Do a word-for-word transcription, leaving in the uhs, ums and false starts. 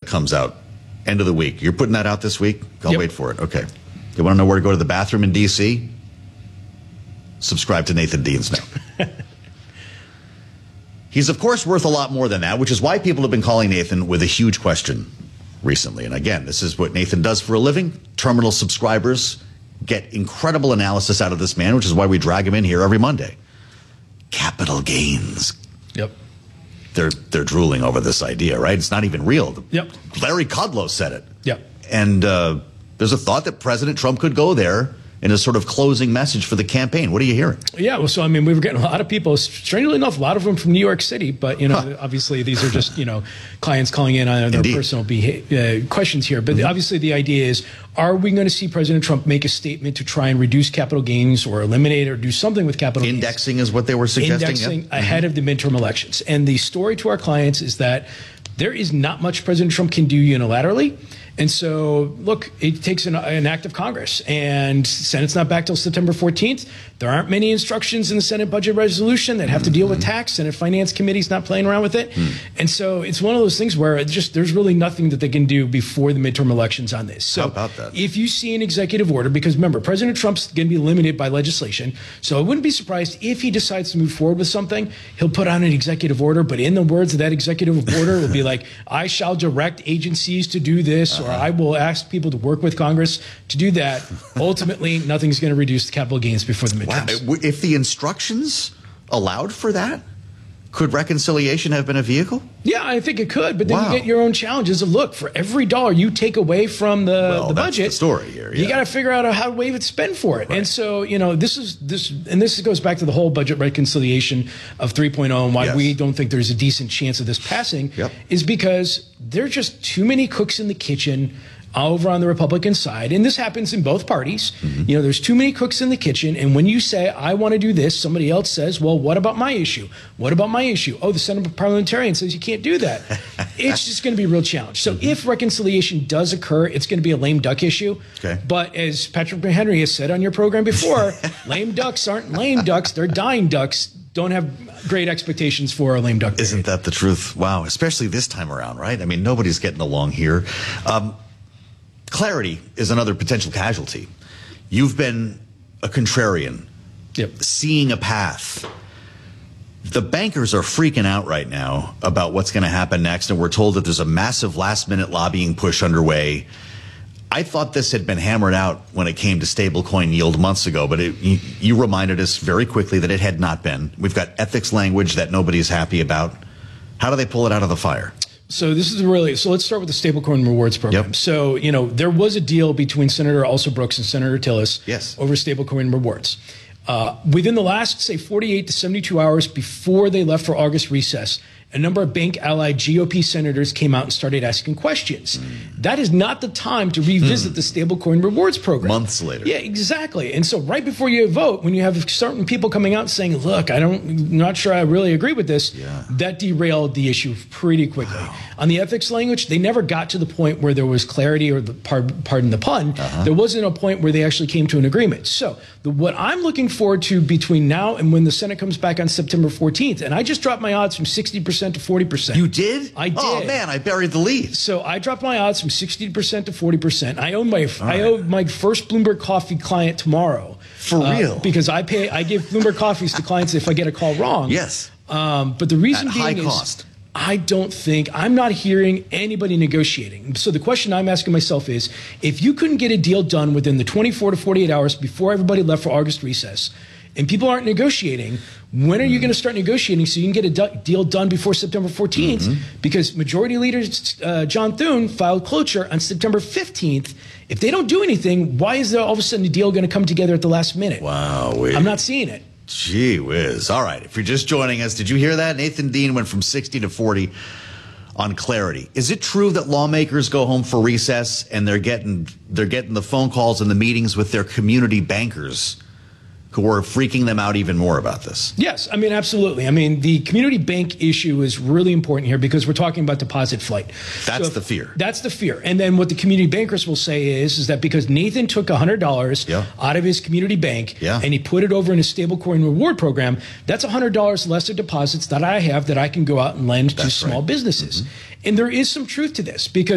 comes out end of the week. You're putting that out this week? I'll Yep. wait for it. Okay. You want to know where to go to the bathroom in D C? Subscribe to Nathan Dean's now. He's, of course, worth a lot more than that, which is why people have been calling Nathan with a huge question recently. And again, this is what Nathan does for a living. Terminal subscribers get incredible analysis out of this man, which is why we drag him in here every Monday. Capital gains. Yep. They're they're drooling over this idea, right? It's not even real. Yep. Larry Kudlow said it. Yep. And uh, there's a thought that President Trump could go there in a sort of closing message for the campaign. What are you hearing? Yeah, well, so I mean, we were getting a lot of people, strangely enough, a lot of them from New York City, but, you know, huh. obviously these are just, you know, clients calling in on their Indeed. personal beha- uh, questions here. But mm-hmm. obviously the idea is, are we going to see President Trump make a statement to try and reduce capital gains or eliminate or do something with capital Indexing gains? Indexing is what they were suggesting. Indexing yep. ahead mm-hmm. of the midterm elections. And the story to our clients is that there is not much President Trump can do unilaterally. And so, look, it takes an, an act of Congress, and Senate's not back till September fourteenth. There aren't many instructions in the Senate budget resolution that have to deal with tax. Senate Finance Committee's not playing around with it. Mm. And so it's one of those things where it just there's really nothing that they can do before the midterm elections on this. So How about that? If you see an executive order, because remember, President Trump's going to be limited by legislation, so I wouldn't be surprised if he decides to move forward with something, he'll put out an executive order, but in the words of that executive order, it will be like, I shall direct agencies to do this, uh-huh. or I will ask people to work with Congress to do that. Ultimately, nothing's going to reduce the capital gains before the midterms. Wow. If the instructions allowed for that, could reconciliation have been a vehicle? Yeah, I think it could, but then wow. you get your own challenges of, look, for every dollar you take away from the, well, the that's budget, the story here, yeah. you got to figure out how to wave it spend for it. Right. And so, you know, this is this, and this goes back to the whole budget reconciliation of three point oh and why yes. we don't think there's a decent chance of this passing yep. is because there are just too many cooks in the kitchen over on the Republican side, and this happens in both parties. Mm-hmm. You know, there's too many cooks in the kitchen, and when you say, I want to do this, somebody else says, well, what about my issue? What about my issue? Oh, the Senate parliamentarian says you can't do that. It's just going to be a real challenge. So mm-hmm. if reconciliation does occur, it's going to be a lame duck issue. Okay. But as Patrick McHenry has said on your program before, lame ducks aren't lame ducks, they're dying ducks. Don't have great expectations for a lame duck period. Isn't that the truth? Wow, especially this time around, right? I mean, nobody's getting along here. Um, Clarity is another potential casualty. You've been a contrarian, yep. seeing a path. The bankers are freaking out right now about what's going to happen next, and we're told that there's a massive last-minute lobbying push underway. I thought this had been hammered out when it came to stablecoin yield months ago, but it, you, you reminded us very quickly that it had not been. We've got ethics language that nobody's happy about. How do they pull it out of the fire? So this is really, so let's start with the stablecoin rewards program. Yep. So, you know, there was a deal between Senator Elsa Brooks and Senator Tillis yes. over stablecoin rewards. Uh, within the last, say, forty-eight to seventy-two hours before they left for August recess, a number of bank-allied G O P senators came out and started asking questions. Mm. That is not the time to revisit mm. the stablecoin rewards program. Months later. Yeah, exactly. And so right before you vote, when you have certain people coming out saying, look, I don't, I'm not sure I really agree with this, yeah. that derailed the issue pretty quickly. Wow. On the ethics language, they never got to the point where there was clarity or, the pardon the pun, uh-huh. there wasn't a point where they actually came to an agreement. So the, what I'm looking forward to between now and when the Senate comes back on September fourteenth, and I just dropped my odds from sixty percent to forty percent. You did? I did. Oh, man, I buried the lead. So I dropped my odds from sixty percent to forty percent. I own my All I right. owe my first Bloomberg Coffee client tomorrow. For uh, real? Because I pay, I give Bloomberg Coffees to clients if I get a call wrong. Yes. Um, but the reason At being high is cost. I don't think, I'm not hearing anybody negotiating. So the question I'm asking myself is, if you couldn't get a deal done within the twenty-four to forty-eight hours before everybody left for August recess, and people aren't negotiating, when are you going to start negotiating so you can get a du- deal done before September fourteenth? Mm-hmm. Because Majority Leader uh, John Thune filed cloture on September fifteenth. If they don't do anything, why is there all of a sudden a deal going to come together at the last minute? Wow. Wait. I'm not seeing it. Gee whiz. All right. If you're just joining us, did you hear that? Nathan Dean went from sixty to forty on Clarity. Is it true that lawmakers go home for recess and they're getting they're getting the phone calls and the meetings with their community bankers who are freaking them out even more about this? Yes, I mean, absolutely. I mean, the community bank issue is really important here because we're talking about deposit flight. That's so the fear. That's the fear. And then what the community bankers will say is, is that because Nathan took one hundred dollars yeah. out of his community bank yeah. and he put it over in a stablecoin reward program, that's one hundred dollars less of deposits that I have that I can go out and lend that's to small right. businesses. Mm-hmm. And there is some truth to this because